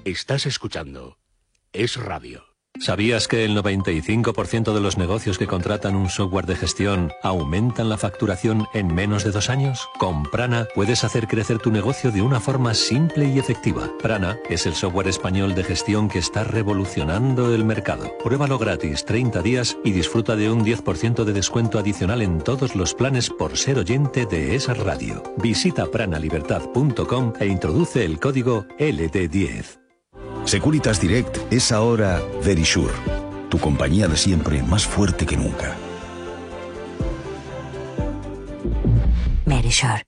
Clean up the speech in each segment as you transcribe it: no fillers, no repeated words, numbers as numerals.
Estás escuchando Es Radio. ¿Sabías que el 95% de los negocios que contratan un software de gestión aumentan la facturación en menos de 2 años? Con Prana puedes hacer crecer tu negocio de una forma simple y efectiva. Prana es el software español de gestión que está revolucionando el mercado. Pruébalo gratis 30 días y disfruta de un 10% de descuento adicional en todos los planes por ser oyente de Es Radio. Visita pranalibertad.com e introduce el código LD10. Securitas Direct es ahora Verisure, tu compañía de siempre más fuerte que nunca. Verisure.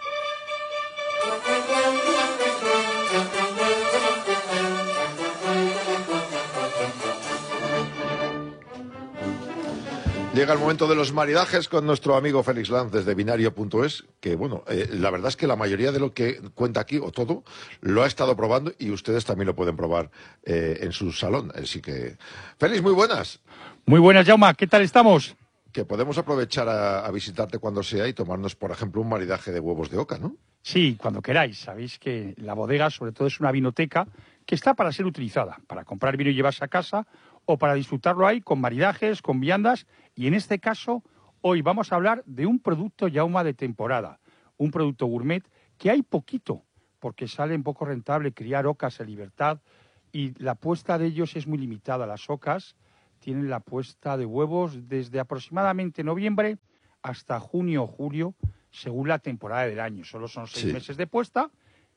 Llega el momento de los maridajes con nuestro amigo Félix Lanz desde binario.es, que bueno, la verdad es que la mayoría de lo que cuenta aquí, o todo, lo ha estado probando y ustedes también lo pueden probar en su salón. Así que, Félix, muy buenas. Muy buenas, Jaume, ¿qué tal estamos? Que podemos aprovechar a visitarte cuando sea y tomarnos, por ejemplo, un maridaje de huevos de oca, ¿no? Sí, cuando queráis. Sabéis que la bodega, sobre todo, es una vinoteca que está para ser utilizada, para comprar vino y llevarse a casa, o para disfrutarlo ahí con maridajes, con viandas. Y en este caso, hoy vamos a hablar de un producto, Jaume, de temporada, un producto gourmet que hay poquito, porque sale un poco rentable criar ocas en libertad y la puesta de ellos es muy limitada. Las ocas tienen la puesta de huevos desde aproximadamente noviembre hasta junio o julio, según la temporada del año. Solo son 6 meses de puesta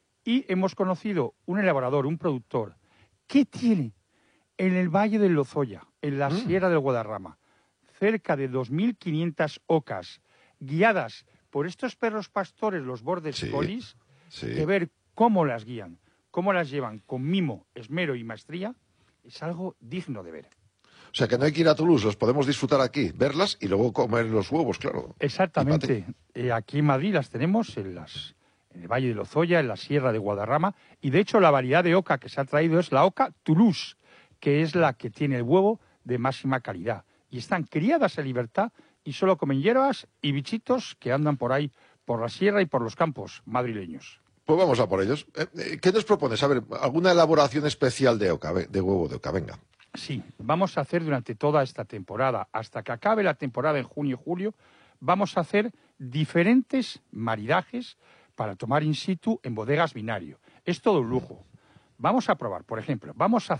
y hemos conocido un elaborador, un productor, que tiene en el Valle del Lozoya, en la Sierra del Guadarrama, cerca de 2.500 ocas guiadas por estos perros pastores, los border collies, de ver cómo las guían, cómo las llevan con mimo, esmero y maestría, es algo digno de ver. O sea, que no hay que ir a Toulouse, los podemos disfrutar aquí, verlas y luego comer los huevos, claro. Exactamente. Aquí en Madrid las tenemos en el Valle de Lozoya, en la Sierra de Guadarrama, y de hecho la variedad de oca que se ha traído es la oca Toulouse, que es la que tiene el huevo de máxima calidad. Y están criadas en libertad y solo comen hierbas y bichitos que andan por ahí, por la sierra y por los campos madrileños. Pues vamos a por ellos. ¿Qué nos propones? A ver, ¿alguna elaboración especial de oca, de huevo de oca? Venga. Sí, vamos a hacer durante toda esta temporada, hasta que acabe la temporada en junio y julio, vamos a hacer diferentes maridajes para tomar in situ en bodegas binario. Es todo un lujo. Vamos a probar, por ejemplo,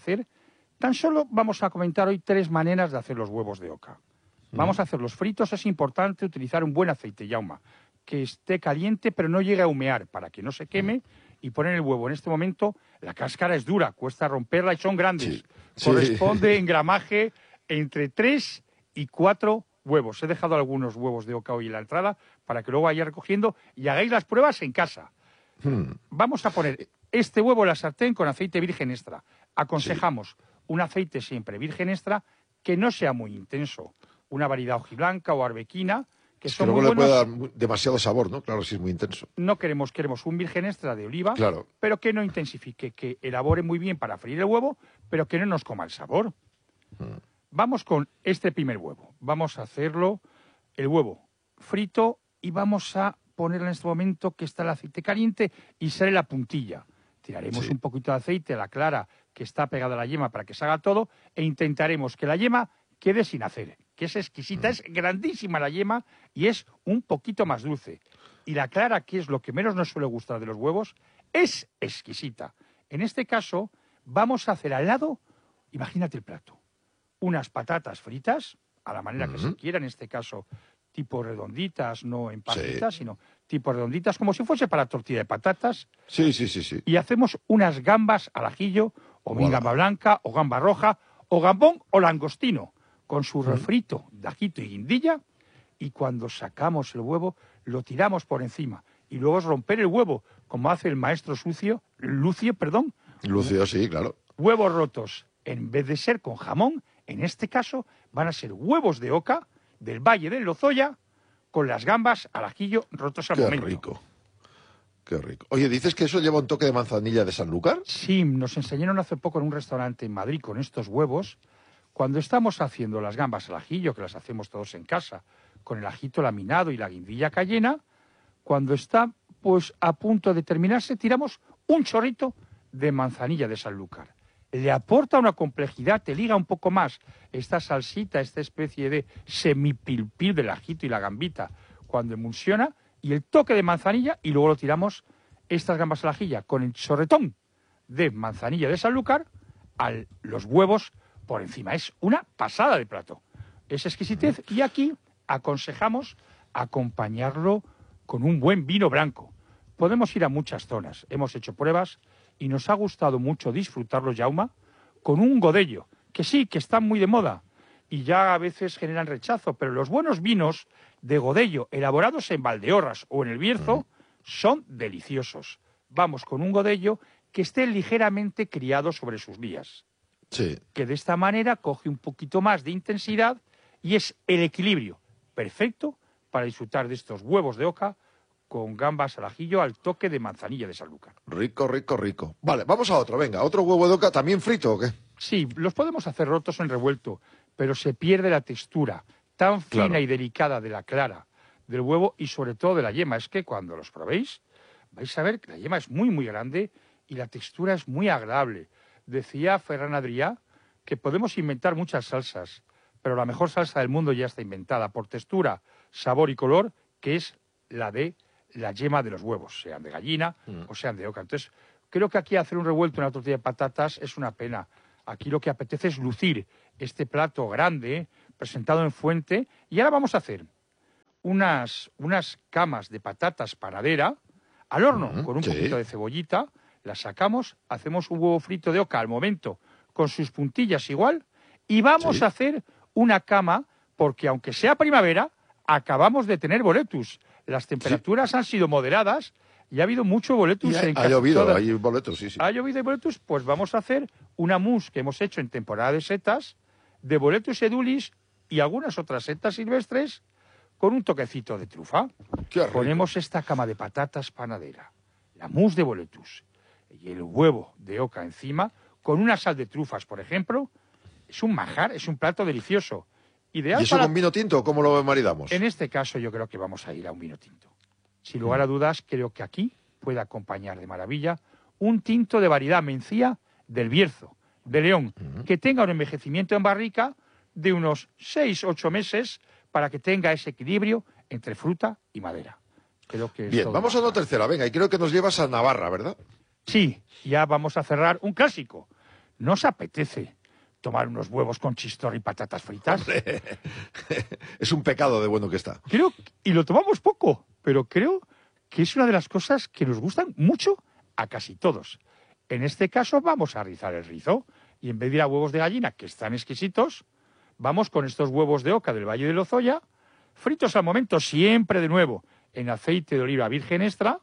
tan solo vamos a comentar hoy 3 maneras de hacer los huevos de oca. Vamos a hacer los fritos. Es importante utilizar un buen aceite, Jaume, que esté caliente pero no llegue a humear para que no se queme, y poner el huevo. En este momento la cáscara es dura, cuesta romperla y son grandes. Corresponde en gramaje entre 3 y 4 huevos. He dejado algunos huevos de oca hoy en la entrada para que luego vayáis recogiendo y hagáis las pruebas en casa. Vamos a poner este huevo en la sartén con aceite virgen extra. Aconsejamos un aceite siempre virgen extra que no sea muy intenso. Una variedad hojiblanca o arbequina, que son muy buenos. Luego le puede dar demasiado sabor, ¿no? Claro, si es muy intenso. No queremos un virgen extra de oliva, pero que no intensifique, que elabore muy bien para freír el huevo, pero que no nos coma el sabor. Vamos con este primer huevo. Vamos a hacerlo, el huevo frito, y vamos a ponerlo en este momento que está el aceite caliente y sale la puntilla. Tiraremos un poquito de aceite a la clara que está pegada a la yema para que se haga todo, e intentaremos que la yema quede sin hacer, que es exquisita, es grandísima la yema y es un poquito más dulce. Y la clara, que es lo que menos nos suele gustar de los huevos, es exquisita. En este caso, vamos a hacer al lado, imagínate el plato, unas patatas fritas, a la manera que se quiera, en este caso tipo redonditas, no en pajitas, sino tipo redonditas, como si fuese para tortilla de patatas. Sí. Y hacemos unas gambas al ajillo, o bien gamba blanca, o gamba roja, o gambón o langostino, con su refrito de ajito y guindilla, y cuando sacamos el huevo, lo tiramos por encima. Y luego es romper el huevo, como hace el maestro Lucio, sí, claro. Huevos rotos, en vez de ser con jamón, en este caso van a ser huevos de oca del Valle del Lozoya, con las gambas al ajillo rotos al momento. Qué rico. Qué rico. Oye, ¿dices que eso lleva un toque de manzanilla de Sanlúcar? Sí, nos enseñaron hace poco en un restaurante en Madrid con estos huevos. Cuando estamos haciendo las gambas al ajillo, que las hacemos todos en casa, con el ajito laminado y la guindilla cayena, cuando está pues a punto de terminarse, tiramos un chorrito de manzanilla de Sanlúcar. Le aporta una complejidad, te liga un poco más esta salsita, esta especie de semipilpil del ajito y la gambita, cuando emulsiona, y el toque de manzanilla, y luego lo tiramos estas gambas al ajillo con el chorretón de manzanilla de Sanlúcar a los huevos por encima. Es una pasada de plato. Es exquisitez, y aquí aconsejamos acompañarlo con un buen vino blanco. Podemos ir a muchas zonas, hemos hecho pruebas y nos ha gustado mucho disfrutarlo, Jaume, con un godello, que sí, que están muy de moda y ya a veces generan rechazo, pero los buenos vinos de godello elaborados en Valdeorras o en el Bierzo son deliciosos. Vamos con un godello que esté ligeramente criado sobre sus vías, Sí. que de esta manera coge un poquito más de intensidad y es el equilibrio perfecto para disfrutar de estos huevos de oca con gambas al ajillo al toque de manzanilla de Sanlúcar. Rico, rico, rico. Vale, vamos a otro, venga. ¿Otro huevo de oca también frito o qué? Sí, los podemos hacer rotos en revuelto, pero se pierde la textura tan fina Claro. y delicada de la clara del huevo y sobre todo de la yema. Es que cuando los probéis vais a ver que la yema es muy, muy grande y la textura es muy agradable. Decía Ferran Adrià que podemos inventar muchas salsas, pero la mejor salsa del mundo ya está inventada por textura, sabor y color, que es la de la yema de los huevos, sean de gallina o sean de oca. Entonces, creo que aquí hacer un revuelto en una tortilla de patatas es una pena. Aquí lo que apetece es lucir este plato grande, presentado en fuente, y ahora vamos a hacer unas camas de patatas panadera al horno con un sí. poquito de cebollita, las sacamos, hacemos un huevo frito de oca al momento con sus puntillas igual y vamos Sí. a hacer una cama porque aunque sea primavera, acabamos de tener boletus. Las temperaturas han sido moderadas y ha habido mucho boletus Y en ha casi llovido, todas- hay boletos, sí, sí. ¿Ha llovido de boletus? Pues vamos a hacer una mousse que hemos hecho en temporada de setas, de boletus edulis y algunas otras setas silvestres con un toquecito de trufa. Qué rico. Ponemos esta cama de patatas panadera, la mousse de boletus y el huevo de oca encima con una sal de trufas, por ejemplo. Es un manjar, es un plato delicioso. Ideal ¿Y eso para... con vino tinto cómo lo maridamos? En este caso yo creo que vamos a ir a un vino tinto. Sin lugar a dudas, creo que aquí puede acompañar de maravilla un tinto de variedad mencía del Bierzo, de León, que tenga un envejecimiento en barrica de unos 6-8 meses para que tenga ese equilibrio entre fruta y madera. Creo que es Bien, todo vamos a más. una tercera, venga, y creo que nos llevas a Navarra, ¿verdad? Sí, ya vamos a cerrar un clásico. ¿No os apetece tomar unos huevos con chistorra y patatas fritas? Es un pecado de bueno que está. Creo, y lo tomamos poco, pero creo que es una de las cosas que nos gustan mucho a casi todos. En este caso vamos a rizar el rizo y en vez de ir a huevos de gallina, que están exquisitos, vamos con estos huevos de oca del Valle de Lozoya, fritos al momento, siempre de nuevo, en aceite de oliva virgen extra,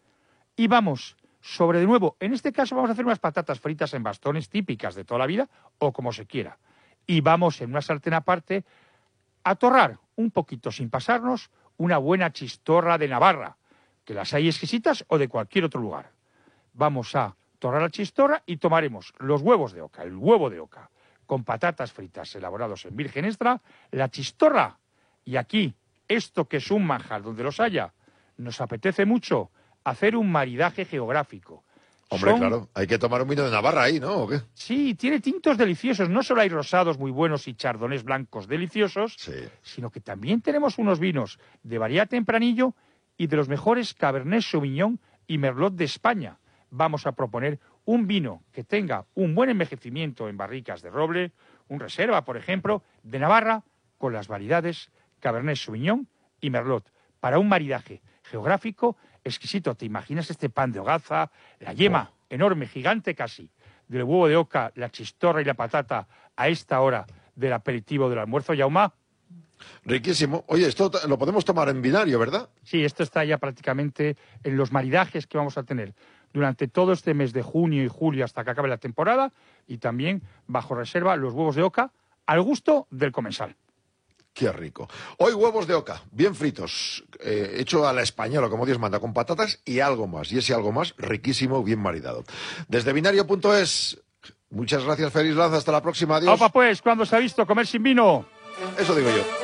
y vamos sobre de nuevo, en este caso vamos a hacer unas patatas fritas en bastones típicas de toda la vida, o como se quiera, y vamos en una sartén aparte a torrar un poquito sin pasarnos una buena chistorra de Navarra, que las hay exquisitas o de cualquier otro lugar. Vamos a torrar la chistorra y tomaremos los huevos de oca, el huevo de oca, con patatas fritas elaborados en virgen extra, la chistorra, y aquí, esto que es un manjar donde los haya, nos apetece mucho hacer un maridaje geográfico. Hombre, Son- claro, hay que tomar un vino de Navarra ahí, ¿no? ¿O qué? Sí, tiene tintos deliciosos. No solo hay rosados muy buenos y chardonnés blancos deliciosos, Sí. sino que también tenemos unos vinos de variedad tempranillo y de los mejores Cabernet Sauvignon y Merlot de España. Vamos a proponer un vino que tenga un buen envejecimiento en barricas de roble, un reserva, por ejemplo, de Navarra, con las variedades Cabernet Sauvignon y Merlot, para un maridaje geográfico exquisito. ¿Te imaginas este pan de hogaza, la yema enorme, gigante casi, del huevo de oca, la chistorra y la patata a esta hora del aperitivo del almuerzo, Jaume? Riquísimo. Oye, esto lo podemos tomar en binario, ¿verdad? Sí, esto está ya prácticamente en los maridajes que vamos a tener durante todo este mes de junio y julio hasta que acabe la temporada, y también bajo reserva los huevos de oca al gusto del comensal. Qué rico. Hoy huevos de oca, bien fritos, hecho a la española, como Dios manda, con patatas y algo más. Y ese algo más, riquísimo, bien maridado. Desde binario.es, muchas gracias, Félix Lanza. Hasta la próxima. Adiós. Opa, pues, ¿cuándo se ha visto comer sin vino? Eso digo yo.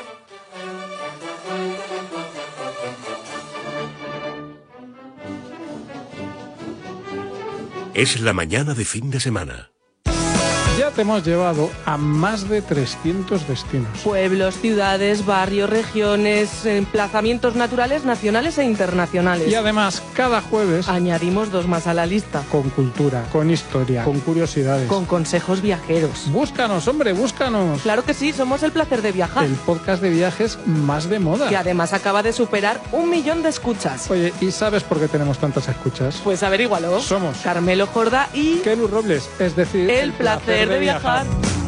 Es la mañana de fin de semana. Ya te hemos llevado a más de 300 destinos. Pueblos, ciudades, barrios, regiones, emplazamientos naturales nacionales e internacionales. Y además, cada jueves añadimos 2 más a la lista. Con cultura, con historia, con curiosidades. Con consejos viajeros. Búscanos, hombre, búscanos. Claro que sí, somos El Placer de Viajar. El podcast de viajes más de moda. Que además acaba de superar 1 millón de escuchas. Oye, ¿y sabes por qué tenemos tantas escuchas? Pues averígualo. Somos Carmelo Jordá y Kelu Robles, es decir, El Placer de Viajar.